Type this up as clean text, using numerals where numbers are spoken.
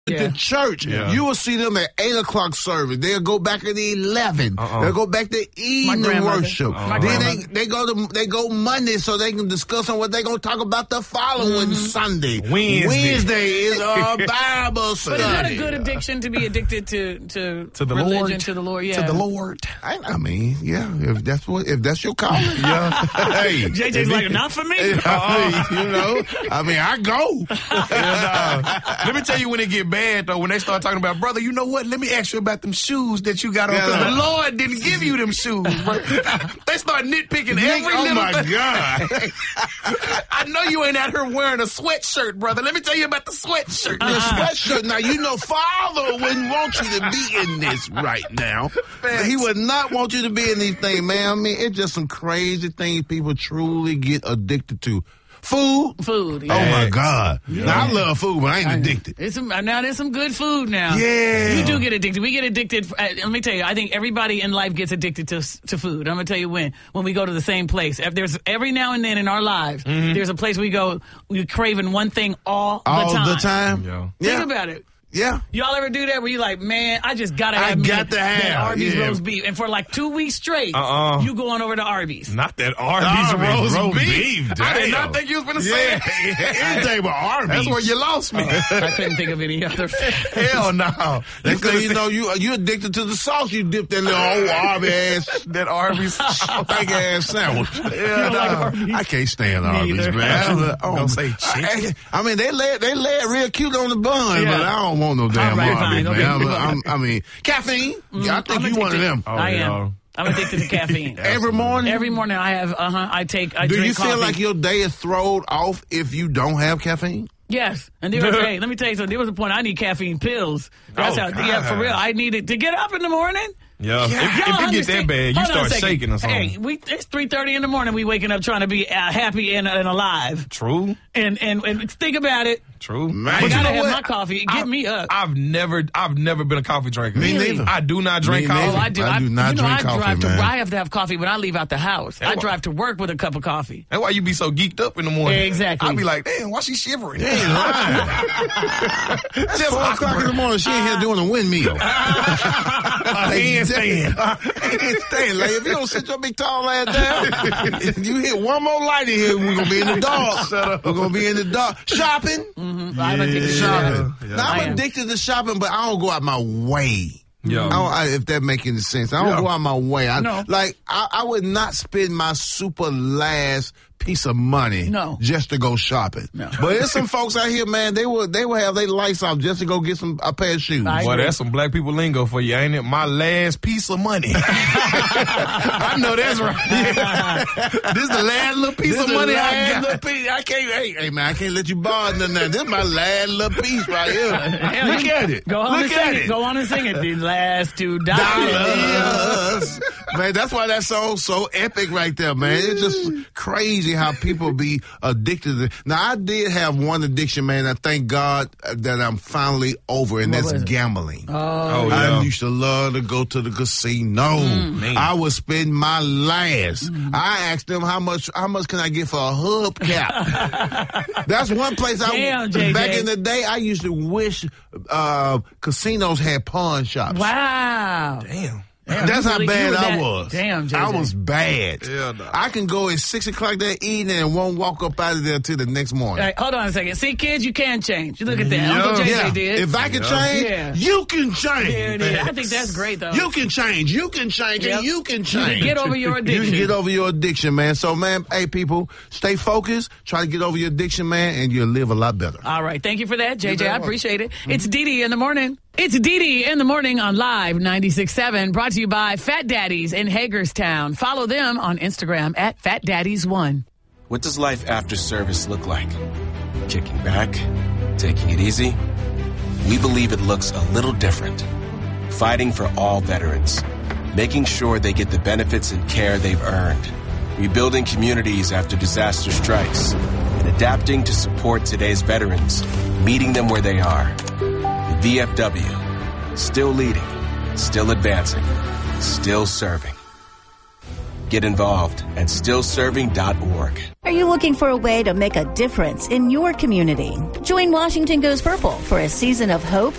the church, you will see them at 8 o'clock service. They'll go back at 11. They'll go back to evening worship. Then they go Monday so they can discuss on what they're going to talk about the following Sunday. Wednesday is our Bible study. But is that a good addiction to be addicted to the religion, Lord? to the Lord? Yeah. To the Lord. I mean, yeah, if that's your calling. Hey, JJ's like, not for me. I go. Let me tell you when it get bad, though, when they start talking about, brother, you know what? Let me ask you about them shoes that you got on, because the Lord didn't give you them shoes, bro. They start nitpicking every little thing. Oh, my God. I know you ain't out here wearing a sweatshirt, brother. Let me tell you about the sweatshirt. The sweatshirt. Now, Father wouldn't want you to be in this right now. He would not want you to be in these things, man. I mean, it's just some crazy things people truly get addicted to. Food. Yeah. Oh, my God. Yeah. Now, I love food, but I ain't addicted. Now, there's some good food now. Yeah. You do get addicted. We get addicted. Let me tell you, I think everybody in life gets addicted to food. I'm going to tell you when we go to the same place. There's every now and then in our lives, there's a place we go, we're craving one thing all the time. Yeah. Think about it. Yeah. Y'all ever do that where you're like, man, I just gotta have that Arby's roast beef. And for like 2 weeks straight, you go on over to Arby's. Not that Arby's roast beef. I did not think you was going to say that. Anything but Arby's. That's where you lost me. I couldn't think of any other. Hell no. Because, you addicted to the sauce you dipped in the old Arby's. That Arby's big ass sandwich. I can't stand Arby's, man. Don't say chicken. I mean, they lay it real cute on the bun, but I don't want no damn Arby's, man. I mean, caffeine. I think you one of them. I am. I'm addicted to caffeine. Every morning? Every morning I have, I drink coffee. Do you feel like your day is thrown off if you don't have caffeine? Yes. And let me tell you something. There was a point I need caffeine pills. That's for real. I need it to get up in the morning. Yeah. If it gets that bad, you start shaking or something. Hey, it's 3:30 in the morning. We waking up trying to be happy and alive. True. And think about it. True. Man. I gotta have my coffee. Get me up. I've never been a coffee drinker. Me neither. I do not drink coffee. Oh, I do. I do not drink coffee, man. I have to have coffee when I leave out the house. I drive to work with a cup of coffee. That's why you be so geeked up in the morning. Exactly. I be like, damn, why she shivering? Damn, lying. Just 4 o'clock in the morning, she in here doing a windmill. Handstand. Like, if you don't sit your big tall ass down, you hit one more light in here, we're going to be in the dark. We're going to be in the dark. Shopping. I'm addicted to shopping. Now, I'm addicted to shopping, but I don't go out my way. If that make any sense. I don't go out my way. I would not spend my super last piece of money just to go shopping. No. But there's some folks out here, man, they will have their lights off just to go get a pair of shoes. Well, that's some black people lingo for you, ain't it? My last piece of money. I know that's right. Yeah. This is the last little piece of money I got. I can't, hey man, I can't let you borrow nothing. This is my last little piece right here. Look at it. Go on and sing it. The last $2. Man, that's why that song's so epic right there, man. It's just crazy how people be addicted to it. Now, I did have one addiction, man. I thank God that I'm finally over, and that's gambling. I used to love to go to the casino. I would spend my last. I asked them how much can I get for a hubcap. That's one place back in the day, I used to wish casinos had pawn shops. Wow. Damn. That's how bad I was. Damn, JJ. I was bad. Yeah, no. I can go at 6 o'clock that evening and won't walk up out of there till the next morning. Right, hold on a second. See, kids, you can change. You look at that. Uncle JJ did. If I can change, you can change. There it is. I think that's great, though. You can change. You can change. And you can change. You can get over your addiction. You can get over your addiction, man. So, man, hey, people, stay focused. Try to get over your addiction, man, and you'll live a lot better. All right. Thank you for that, JJ. I appreciate it. It's Dee in the morning. It's Dee in the morning on Live 96.7, brought to you by Fat Daddies in Hagerstown. Follow them on Instagram at FatDaddies1. What does life after service look like? Kicking back? Taking it easy? We believe it looks a little different. Fighting for all veterans. Making sure they get the benefits and care they've earned. Rebuilding communities after disaster strikes. And adapting to support today's veterans. Meeting them where they are. The VFW, still leading, still advancing, still serving. Get involved at stillserving.org. Are you looking for a way to make a difference in your community? Join Washington Goes Purple for a season of hope